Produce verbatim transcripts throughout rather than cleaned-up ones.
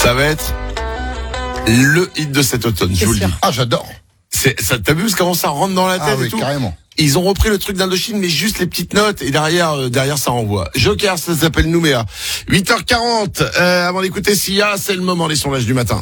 Ça va être le hit de cet automne, je vous le dis. Ah, j'adore. C'est, ça, t'as vu comment ça rentre dans la tête Ah et oui, tout. carrément. Ils ont repris le truc d'Indochine, mais juste les petites notes, et derrière, euh, derrière ça renvoie. Joker, ça s'appelle Nouméa. huit heures quarante, euh, avant d'écouter Sia, c'est le moment des sondages du matin.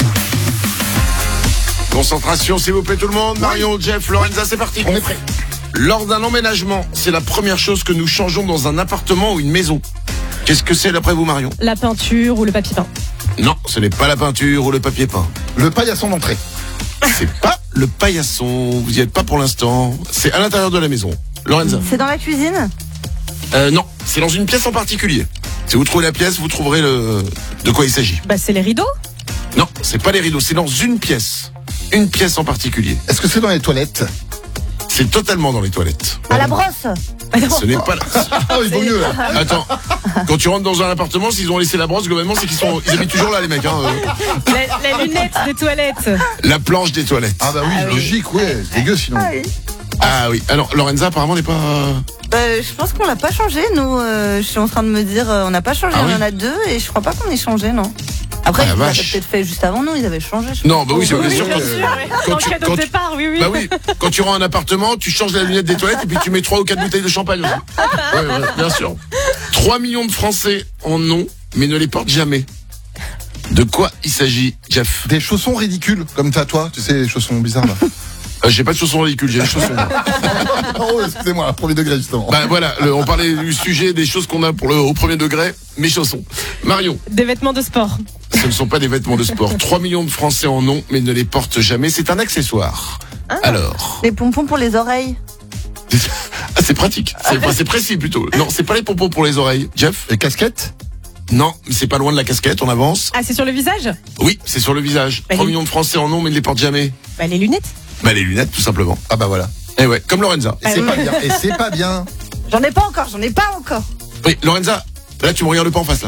Concentration, s'il vous plaît tout le monde. Marion, Jeff, Lorenza, c'est parti. On est prêt. Lors d'un emménagement, c'est la première chose que nous changeons dans un appartement ou une maison. Qu'est-ce que c'est d'après vous, Marion? La peinture ou le papier peint. Non, ce n'est pas la peinture ou le papier peint. Le paillasson d'entrée. C'est pas le paillasson, vous y êtes pas pour l'instant. C'est à l'intérieur de la maison. Lorenza? C'est dans la cuisine? Euh, non, c'est dans une pièce en particulier. Si vous trouvez la pièce, vous trouverez le... de quoi il s'agit. Bah c'est les rideaux. Non, c'est pas les rideaux, c'est dans une pièce. Une pièce en particulier. Est-ce que c'est dans les toilettes? C'est totalement dans les toilettes. À la brosse? Ce n'est pas... Ah oui, il vaut mieux là. Attends, quand tu rentres dans un appartement, s'ils ont laissé la brosse, globalement, c'est qu'ils sont, ils habitent toujours là, les mecs. Hein. La, la lunette des toilettes. La planche des toilettes. Ah bah oui, Ah oui. logique, ouais. C'est dégueu sinon. Ah oui. Ah oui. Alors, Lorenza, apparemment, n'est pas... Bah, je pense qu'on l'a pas changé, nous. Euh, je suis en train de me dire, euh, on n'a pas changé, Ah on oui en a deux, et je crois pas qu'on ait changé, non. Après, Ah, la ils l'avaient vache. peut-être fait juste avant nous, ils avaient changé. je Non, bah oui, c'est Oui, bien bien sûr. sûr, que- ouais. quand En tu- cadeau quand de tu- départ, oui, oui. Bah oui, quand tu rends un appartement, tu changes la lunette des toilettes et puis tu mets trois ou quatre bouteilles de champagne aussi. Ouais, ouais, bien sûr. trois millions de Français en ont, mais ne les portent jamais. De quoi il s'agit, Jeff? Des chaussons ridicules, comme t'as toi, tu sais, les chaussons bizarres là. euh, J'ai pas de chaussons ridicules, j'ai des chaussons. Oh, excusez-moi, premier degré justement. Bah voilà, le- on parlait du sujet des choses qu'on a pour le au premier degré, mes chaussons. Marion, Des vêtements de sport. ce ne sont pas des vêtements de sport. trois millions de Français en ont, mais ne les portent jamais. C'est un accessoire. Alors, Les pompons pour les oreilles. ah, c'est pratique. C'est enfin, c'est précis plutôt. Non, c'est pas les pompons pour les oreilles. Jeff? Les casquettes? Non, mais c'est pas loin de la casquette. On avance. Ah, c'est sur le visage? Oui, c'est sur le visage. Bah, trois les- millions de Français en ont, mais ne les portent jamais. Bah les lunettes. Bah les lunettes, tout simplement. Ah bah voilà. Eh ouais, comme Lorenza. Et c'est pas bien. Et c'est pas bien. J'en ai pas encore, j'en ai pas encore. Oui, Lorenza. Là, tu me regardes pas en face, là.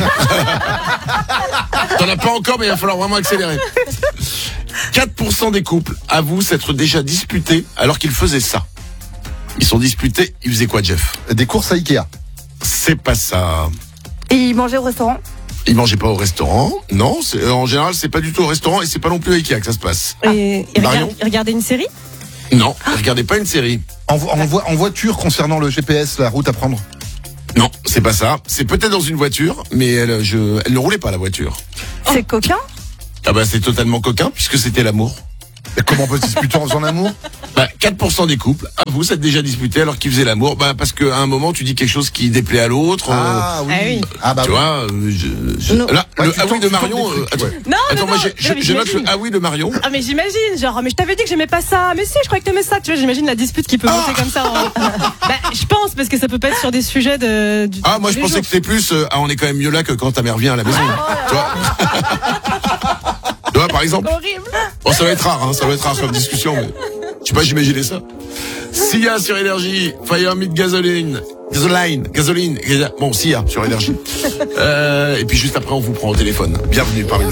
T'en as pas encore, mais il va falloir vraiment accélérer. quatre pour cent des couples avouent s'être déjà disputés alors qu'ils faisaient ça. Ils sont disputés, ils faisaient quoi, Jeff? Des courses à Ikea. C'est pas ça. Et ils mangeaient au restaurant? Ils mangeaient pas au restaurant. Non, c'est, en général, c'est pas du tout au restaurant et c'est pas non plus à Ikea que ça se passe. Et, et Marion regarde- regardez une série? Non, regardez pas une série. En, vo- en, vo- en voiture concernant le G P S, la route à prendre. Non, c'est pas ça. C'est peut-être dans une voiture, mais elle, je, elle ne roulait pas la voiture. C'est coquin? Ah bah c'est totalement coquin puisque c'était l'amour. Et comment on peut se disputer en faisant l'amour? Bah, quatre pour cent des couples avouent s'être déjà disputés alors qu'ils faisaient l'amour. Bah, parce qu'à un moment, tu dis quelque chose qui déplaît à l'autre. Ah oui. Ah oui. Ah bah tu oui. vois, euh, je, je- Non. là, Ouais, le tu ah oui tentes- de tu tentes Marion. des euh, trucs, attends, ouais. Non, attends, non, moi, non, j'ai- je, non, mais je note le j'imagine. ah oui de Marion. Ah mais j'imagine, genre mais je t'avais dit que j'aimais pas ça, mais si je croyais que t'aimais ça, tu vois, j'imagine la dispute qui peut monter comme ça. en- Bah je pense parce que ça peut pas être sur des sujets de. Du, Ah, moi, je tous les pensais jours. que c'était plus. euh, ah, on est quand même mieux là que quand ta mère vient à la maison. Tu vois. Tu vois, par exemple. Horrible. Bon, ça va être rare, hein, ça va être rare comme discussion, mais je sais pas, j'imaginais ça. Sia sur Énergie, Fire Meet Gasoline, Gasoline, Gasoline, bon, Sia sur Énergie. Euh, et puis juste après, on vous prend au téléphone. Bienvenue parmi nous.